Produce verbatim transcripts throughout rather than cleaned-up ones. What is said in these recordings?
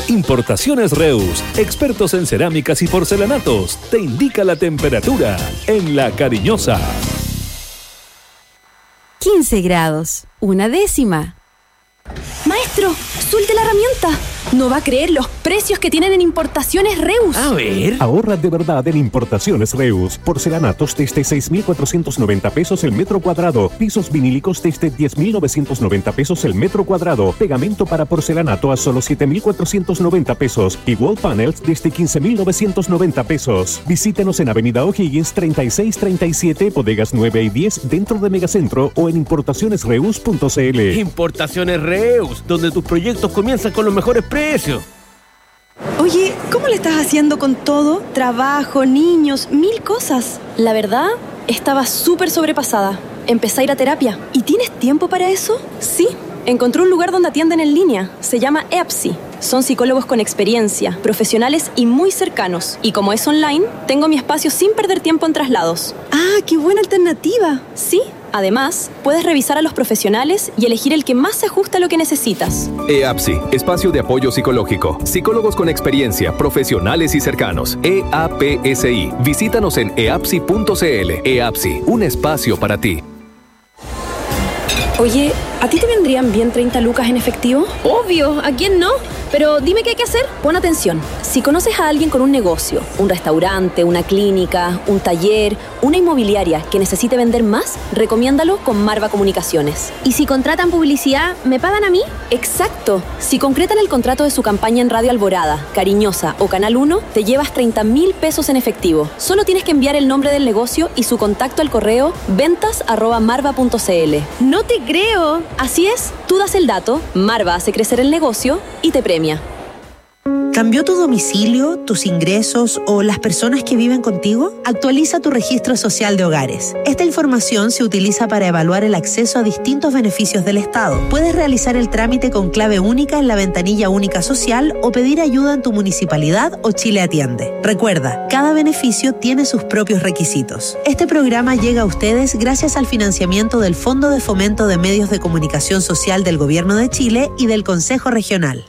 Importaciones Reus, expertos en cerámicas y porcelanatos, te indica la temperatura en La Cariñosa. quince grados, una décima. Maestro, suelte la herramienta. No va a creer los precios que tienen en Importaciones Reus. A ver. Ahorra de verdad en Importaciones Reus. Porcelanatos desde seis mil cuatrocientos noventa pesos el metro cuadrado. Pisos vinílicos desde diez mil novecientos noventa pesos el metro cuadrado. Pegamento para porcelanato a solo siete mil cuatrocientos noventa pesos. Y wall panels desde quince mil novecientos noventa pesos. Visítenos en Avenida O'Higgins treinta y seis treinta y siete, bodegas nueve y diez dentro de Megacentro o en importaciones reus punto c l. Importaciones Reus, donde tus proyectos comienzan con los mejores precios. Oye, ¿cómo le estás haciendo con todo? Trabajo, niños, mil cosas. La verdad, estaba súper sobrepasada. Empecé a ir a terapia. ¿Y tienes tiempo para eso? Sí. Encontré un lugar donde atienden en línea. Se llama E A P S I. Son psicólogos con experiencia, profesionales y muy cercanos. Y como es online, tengo mi espacio sin perder tiempo en traslados. ¡Ah, qué buena alternativa! Sí. Además, puedes revisar a los profesionales y elegir el que más se ajusta a lo que necesitas. E A P S I, espacio de apoyo psicológico. Psicólogos con experiencia, profesionales y cercanos. E A P S I. Visítanos en e a p s i punto c l. E A P S I, un espacio para ti. Oye, ¿a ti te vendrían bien treinta lucas en efectivo? Obvio, ¿a quién no? Pero dime qué hay que hacer. Pon atención. Si conoces a alguien con un negocio, un restaurante, una clínica, un taller, una inmobiliaria que necesite vender más, recomiéndalo con Marva Comunicaciones. ¿Y si contratan publicidad, me pagan a mí? Exacto. Si concretan el contrato de su campaña en Radio Alborada, Cariñosa o Canal uno, te llevas treinta mil pesos en efectivo. Solo tienes que enviar el nombre del negocio y su contacto al correo ventas arroba marva punto c l. ¡No te creo! Así es. Tú das el dato, Marva hace crecer el negocio y te premia. ¿Cambió tu domicilio, tus ingresos o las personas que viven contigo? Actualiza tu registro social de hogares. Esta información se utiliza para evaluar el acceso a distintos beneficios del Estado. Puedes realizar el trámite con clave única en la ventanilla única social o pedir ayuda en tu municipalidad o Chile Atiende. Recuerda, cada beneficio tiene sus propios requisitos. Este programa llega a ustedes gracias al financiamiento del Fondo de Fomento de Medios de Comunicación Social del Gobierno de Chile y del Consejo Regional.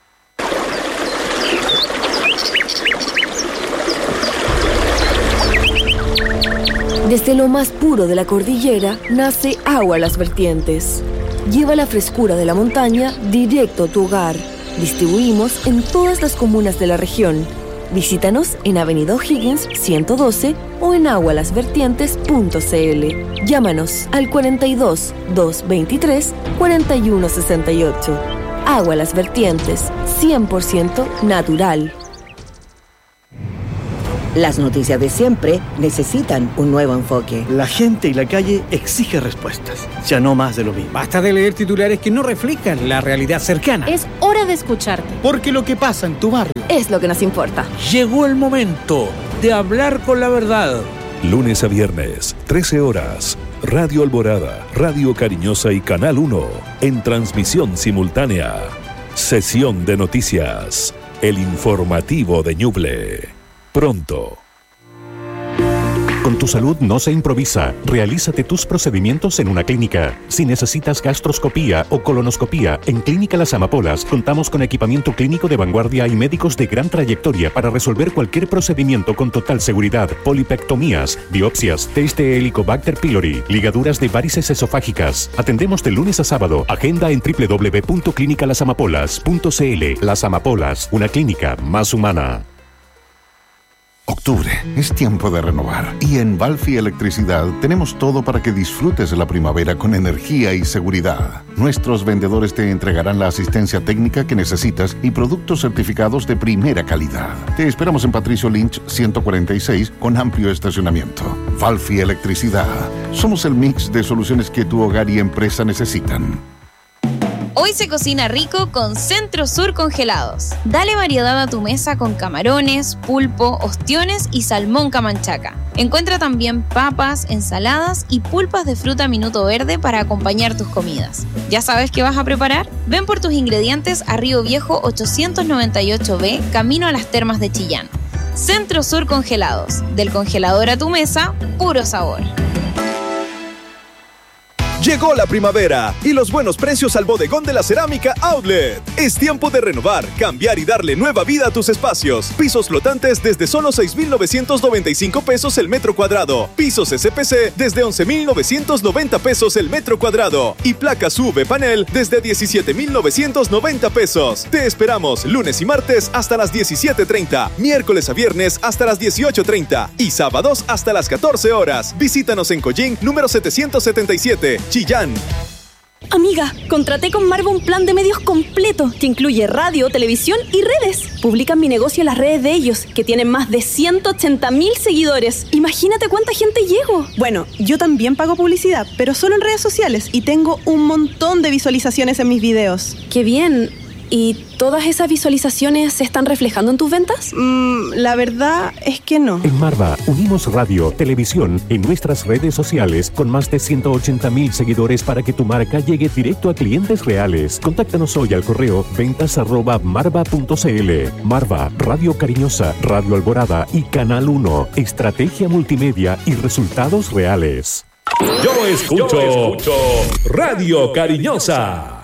Desde lo más puro de la cordillera nace Agua Las Vertientes. Lleva la frescura de la montaña directo a tu hogar. Distribuimos en todas las comunas de la región. Visítanos en Avenida O'Higgins ciento doce o en agua las vertientes punto c l. Llámanos al cuarenta y dos, doscientos veintitrés, cuarenta y uno sesenta y ocho. Agua Las Vertientes, cien por ciento natural. Las noticias de siempre necesitan un nuevo enfoque. La gente y la calle exige respuestas, ya no más de lo mismo. Basta de leer titulares que no reflejan la realidad cercana. Es hora de escucharte. Porque lo que pasa en tu barrio es lo que nos importa. Llegó el momento de hablar con la verdad. Lunes a viernes, trece horas. Radio Alborada, Radio Cariñosa y Canal uno. En transmisión simultánea. Sesión de noticias. El informativo de Ñuble. Pronto. Con tu salud no se improvisa. Realízate tus procedimientos en una clínica. Si necesitas gastroscopía o colonoscopía, en Clínica Las Amapolas contamos con equipamiento clínico de vanguardia y médicos de gran trayectoria para resolver cualquier procedimiento con total seguridad. Polipectomías, biopsias, test de Helicobacter pylori, ligaduras de varices esofágicas. Atendemos de lunes a sábado. Agenda en doble u doble u doble u punto clínica las amapolas punto c l. Las Amapolas, una clínica más humana. Octubre, es tiempo de renovar. Y en Valfi Electricidad tenemos todo para que disfrutes de la primavera con energía y seguridad. Nuestros vendedores te entregarán la asistencia técnica que necesitas y productos certificados de primera calidad. Te esperamos en Patricio Lynch ciento cuarenta y seis con amplio estacionamiento. Valfi Electricidad. Somos el mix de soluciones que tu hogar y empresa necesitan. Hoy se cocina rico con Centro Sur Congelados. Dale variedad a tu mesa con camarones, pulpo, ostiones y salmón camanchaca. Encuentra también papas, ensaladas y pulpas de fruta minuto verde para acompañar tus comidas. ¿Ya sabes qué vas a preparar? Ven por tus ingredientes a Río Viejo ochocientos noventa y ocho B, camino a las Termas de Chillán. Centro Sur Congelados. Del congelador a tu mesa, puro sabor. Llegó la primavera y los buenos precios al bodegón de la Cerámica Outlet. Es tiempo de renovar, cambiar y darle nueva vida a tus espacios. Pisos flotantes desde solo seis mil novecientos noventa y cinco pesos el metro cuadrado. Pisos S P C desde once mil novecientos noventa pesos el metro cuadrado. Y placas U V panel desde diecisiete mil novecientos noventa pesos. Te esperamos lunes y martes hasta las diecisiete treinta, miércoles a viernes hasta las dieciocho treinta y sábados hasta las catorce horas. Visítanos en Coyín número setecientos setenta y siete. Chillán. Amiga, contraté con Marva un plan de medios completo que incluye radio, televisión y redes. Publican mi negocio en las redes de ellos, que tienen más de ciento ochenta mil seguidores. Imagínate cuánta gente llego. Bueno, yo también pago publicidad, pero solo en redes sociales y tengo un montón de visualizaciones en mis videos. ¡Qué bien! ¿Y todas esas visualizaciones se están reflejando en tus ventas? Mm, la verdad es que no. En Marva unimos radio, televisión en nuestras redes sociales con más de ciento ochenta mil seguidores para que tu marca llegue directo a clientes reales. Contáctanos hoy al correo ventas arroba marva punto cl. Marva, Radio Cariñosa, Radio Alborada y Canal uno. Estrategia multimedia y resultados reales. Yo escucho, Yo escucho Radio Cariñosa.